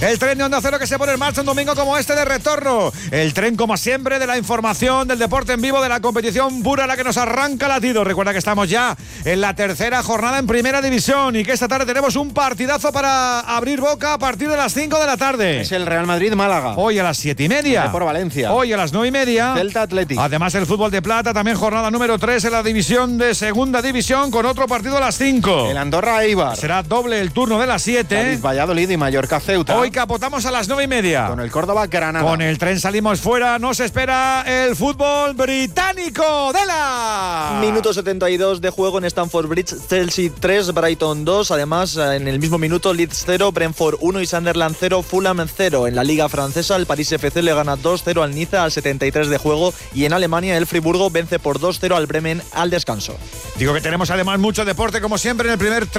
El tren de Onda Cero que se pone en marcha un domingo como este de retorno. El tren, como siempre, de la información, del deporte en vivo, de la competición pura, la que nos arranca latido. Recuerda que estamos ya en la tercera jornada en Primera División y que esta tarde tenemos un partidazo para abrir boca a partir de las 5 de la tarde. Es el Real Madrid-Málaga. Hoy a las 7:30. Por Valencia. Hoy a las 9:30. Celta Athletic. Además el fútbol de plata, también jornada número 3 en la división de Segunda División con otro partido a las 5. El Andorra-Eibar. Será doble el turno de las 7. Valladolid y Mallorca-Ceuta. Hoy capotamos a las 9:30. Con el Córdoba-Granada. Con el tren salimos fuera. Nos espera el fútbol británico de la... Minuto 72 de juego en Stamford Bridge. Chelsea 3, Brighton 2. Además, en el mismo minuto, Leeds 0, Brentford 1 y Sunderland 0, Fulham 0. En la Liga Francesa, el Paris FC le gana 2-0 al Niza al 73 de juego. Y en Alemania, el Friburgo vence por 2-0 al Bremen al descanso. Digo que tenemos además mucho deporte, como siempre, en el primer